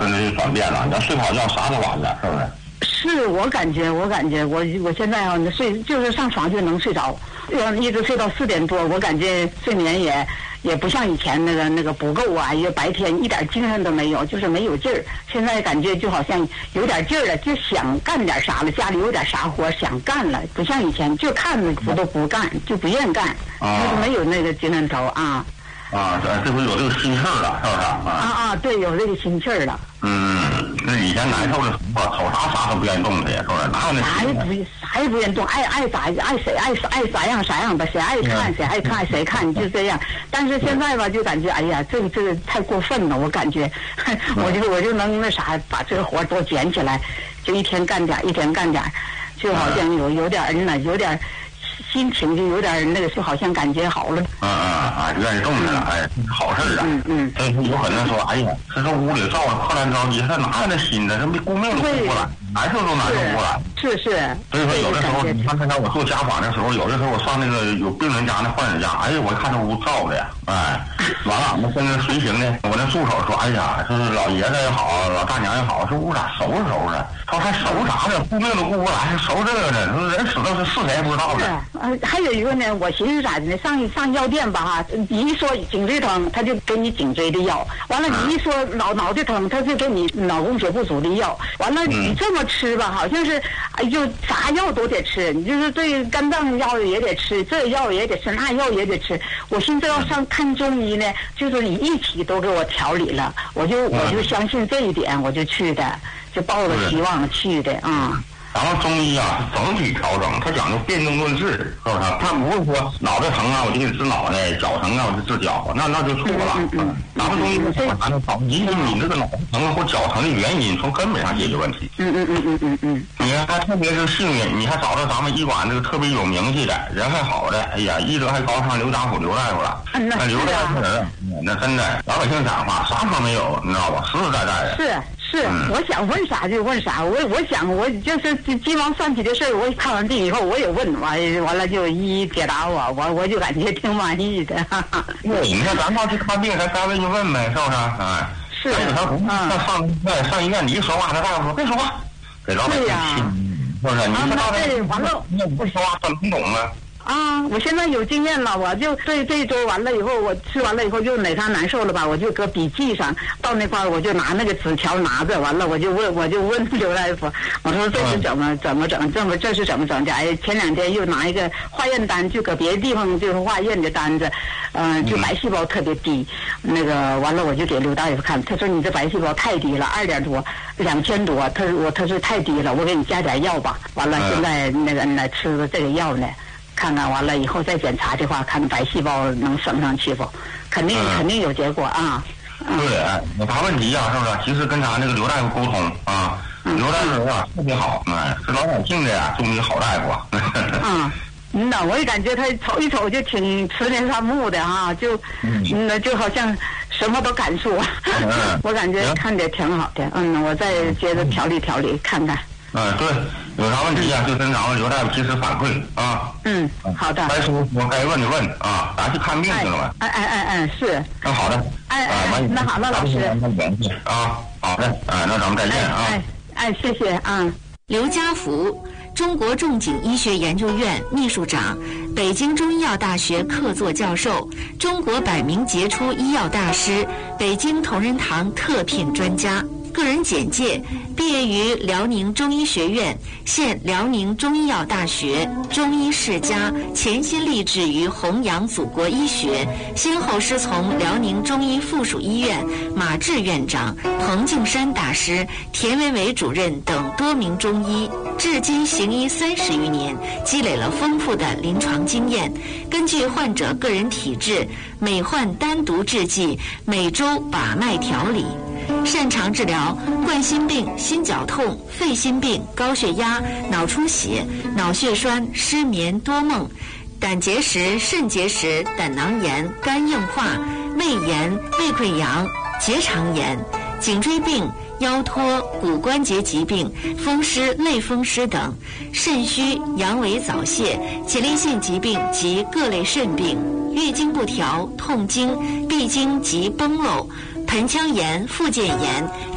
的就转变了，你要睡不好觉啥都完了，是不是？ 是我感觉，我现在睡就是上床就能睡着，一直睡到4点多，我感觉睡眠也不像以前那个不够啊，也白天一点精神都没有，就是没有劲儿。现在感觉就好像有点劲儿了，就想干点啥了，家里有点啥活想干了，不像以前就看着都不干，就不愿干，就是没有那个精神头啊。 这不有这个心气儿了，是不是？ 对，有这个心气儿了。 那以前难受的时候，瞅啥都不愿意动的，是不是？哪有那啥也不愿意动，爱咋样啥样吧，谁爱看谁看，就这样。但是现在吧，就感觉哎呀，这个太过分了，我感觉，我就能那啥，把这个活多捡起来，就一天干点，就好像有点有点。心情就有点那个，就好像感觉好了。 就愿意动起来，好事啊。所以有可能说，哎呀，这屋里照着破烂着急，他哪有那心呢？这没顾命都顾不来，难受都难受不来。 是。 所以说有的时候，你看我做家访的时候，有的时候我上那个有病人家、那患者家，哎呀，我看这屋照的呀，完了，俺们跟着随行的，我那助手说，哎呀，说是老爷子也好，老大娘也好，这屋咋收拾？他说还收啥呢？顾命都顾不来，还收这个呢？说人死都是谁也不知道呢。 还有一个呢，我寻思咋的呢？上药店吧你一说颈椎疼，他就给你颈椎的药；完了，你一说脑袋疼，他就给你脑供血不足的药；完了，你这么吃吧，好像是就啥药都得吃，你就是对肝脏药也得吃，这药也得吃，那药也得吃。我寻思要上看中医呢，就是你一起都给我调理了，我就相信这一点，我就去的，就抱着希望去的然后中医整体调整，它讲究辨证论治，是不是？它不是说脑袋疼我就给你治脑袋，脚疼我就治脚，那就错了。咱们中医咱能找引起你这个脑袋疼或脚疼的原因，从根本上解决问题。你看，还特别是幸运，你还找到咱们医馆这个特别有名气的人还好的，哎呀，医德还高尚，刘大夫刘大夫了。那刘大夫人，那真的老百姓讲话啥说没有，你知道吧？实实在在的。 是，我想问啥就问啥，我想我就是急忙算起的事儿，我看完病以后我也问，完了就一一解答我就感觉挺满意的。 你看咱到去看病，咱该问就问呗，是不是？ 是。 上医院，你一说话，那大夫说别说话，给老百姓听，是不是？你说大夫完了， 你不说话怎么懂啊？ 我现在有经验了，我就这一周完了以后，我吃完了以后就哪啥难受了吧，我就搁笔记上，到那块我就拿那个纸条拿着，完了我就问刘大夫，我说这是怎么整，这是怎么整的？前2天又拿一个化验单，就搁别的地方就是化验的单子，就白细胞特别低，那个完了我就给刘大夫看，他说你这白细胞太低了，2点多，2000多，他说太低了，我给你加点药吧，完了现在那个吃的这个药呢。看看完了以后再检查的话，看白细胞能升上去不？肯定有结果啊。 对，有啥问题是不是？其实跟咱这个刘大夫沟通刘大夫特别好，是老百姓的中医好大夫。 那我也感觉他瞅一瞅就挺慈眉善目的就就好像什么都敢说。我感觉看着挺好的。我再接着调理看看。 对，有啥问题就跟咱们刘大夫及时反馈好的。 该说该问就问咱去看病去了吗？ 是。 那好的。 那好了，老师。 好的，那咱们再见谢谢刘家福，中国仲景医学研究院秘书长，北京中医药大学客座教授，中国100名杰出医药大师，北京同仁堂特聘专家。个人简介：毕业于辽宁中医学院，现辽宁中医药大学中医世家，潜心立志于弘扬祖国医学，先后师从辽宁中医附属医院马志院长、彭敬山大师、田维伟主任等多名中医，至今行医30余年，积累了丰富的临床经验。根据患者个人体质，每患单独制剂，每周把脉调理。擅长治疗冠心病、心绞痛、肺心病、高血压、脑出血、脑血栓、失眠、多梦、胆结石、肾结石、胆囊炎、肝硬化、胃炎、胃溃疡、结肠炎、颈椎病、腰托、骨关节疾病、风湿、类风湿等，肾虚、阳痿早泄、前列腺疾病及各类肾病、月经不调、痛经、闭经及崩漏、盆腔炎、附件炎。